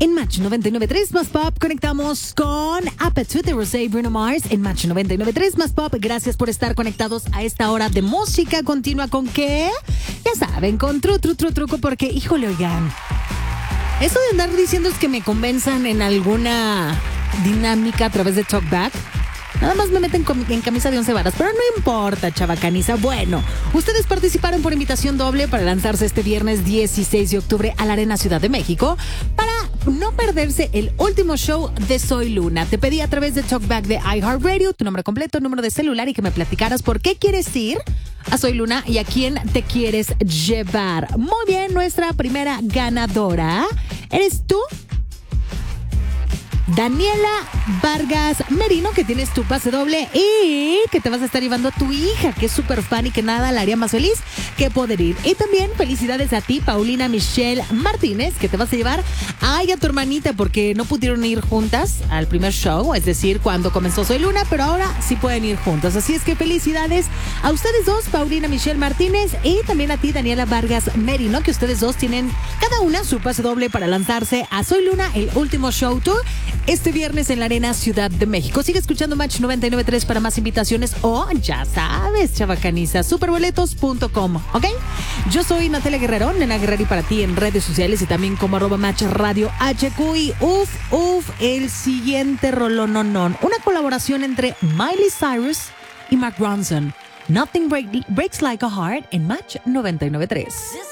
En Match 99.3 Más Pop conectamos con Appetite de Rosé y Bruno Mars en Match 99.3 Más Pop. Gracias por estar conectados a esta hora de música continua. ¿Con qué? Ya saben, con truco, porque, híjole, oigan, eso de andar diciendo es que me convenzan en alguna dinámica a través de Talkback. Nada más me meten en camisa de 11 varas, pero no importa, chavacaniza. Bueno, ustedes participaron por invitación doble para lanzarse este viernes 16 de octubre a la Arena Ciudad de México para no perderse el último show de Soy Luna. Te pedí a través de Talkback de iHeartRadio tu nombre completo, número de celular y que me platicaras por qué quieres ir a Soy Luna y a quién te quieres llevar. Muy bien, nuestra primera ganadora eres tú, Daniela Vargas Merino, que tienes tu pase doble y que te vas a estar llevando a tu hija, que es súper fan y que nada la haría más feliz que poder ir. Y también felicidades a ti, Paulina Michelle Martínez, que te vas a llevar a tu hermanita porque no pudieron ir juntas al primer show, es decir, cuando comenzó Soy Luna, pero ahora sí pueden ir juntas. Así es que felicidades a ustedes dos, Paulina Michelle Martínez, y también a ti, Daniela Vargas Merino, que ustedes dos tienen cada una su pase doble para lanzarse a Soy Luna, el último show tour, este viernes en la Arena Ciudad de México. Sigue escuchando Match 99.3 para más invitaciones o, ya sabes, chavacaniza, superboletos.com, ¿ok? Yo soy Natalia Guerrero, Nena Guerrero, y para ti en redes sociales y también como @Match Radio HQ. Y el siguiente rolononón, una colaboración entre Miley Cyrus y Mark Ronson. Nothing breaks like a heart en Match 99.3.